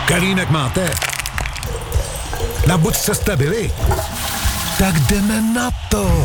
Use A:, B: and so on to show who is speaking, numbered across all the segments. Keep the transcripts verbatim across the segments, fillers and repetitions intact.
A: Kelínek máte? Na Bučce jste byli? Tak jdeme na to.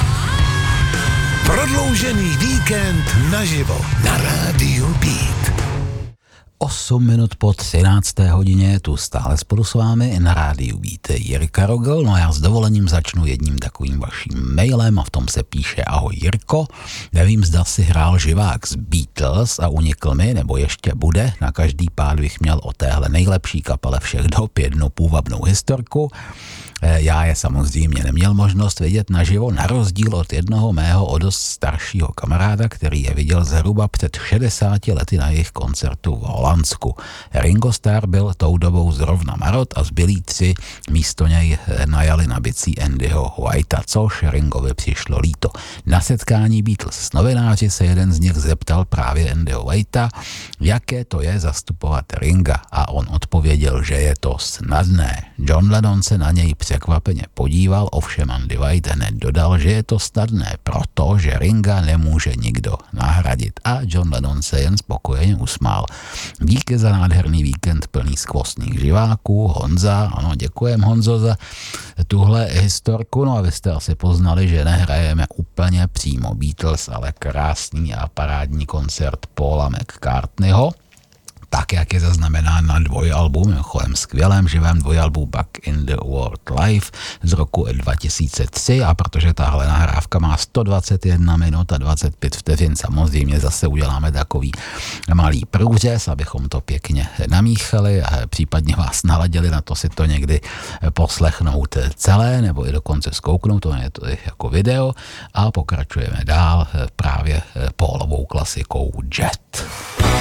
A: Prodloužený víkend naživo na Rádiu Beat.
B: osm minut po třinácté hodině tu stále spolu s vámi na Rádiu Beat Jirka Rogl. No a já s dovolením začnu jedním takovým vaším mailem a v tom se píše: ahoj Jirko, nevím, zda si hrál živák z Beatles a unikl mi, nebo ještě bude. Na každý pád bych měl o téhle nejlepší kapele všech dob jednu půvabnou historku. Já je samozřejmě neměl možnost vidět naživo, na rozdíl od jednoho mého o dost staršího kamaráda, který je viděl zhruba před šedesáti lety na jejich koncertu v Holandsku. Ringo Starr byl tou dobou zrovna marot a zbylí tři místo něj najali na bicí Andyho Whitea, což Ringovi přišlo líto. Na setkání Beatles s novináři se jeden z nich zeptal právě Andyho Whitea, jaké to je zastupovat Ringa, a on odpověděl, že je to snadné. John Lennon se na něj překvapeně podíval, ovšem Andy White hned dodal, že je to snadné proto, že Ringa nemůže nikdo nahradit, a John Lennon se jen spokojeně usmál. Díky za nádherný víkend plný skvostných živáků. Honza, ano, děkujem Honzo za tuhle historku. No a vy jste asi poznali, že nehrajeme úplně přímo Beatles, ale krásný a parádní koncert Paula McCartneyho, tak jak je zaznamenán na dvojalbu, mimochodem skvělém živém dvojalbu Back in the World Live z roku dva tisíce tři, a protože tahle nahrávka má sto dvacet jedna minut a dvacet pět vteřin, samozřejmě zase uděláme takový malý průřez, abychom to pěkně namíchali a případně vás naladili na to si to někdy poslechnout celé, nebo i dokonce zkouknout, to je to jako video, a pokračujeme dál právě Paulovou klasikou Jet.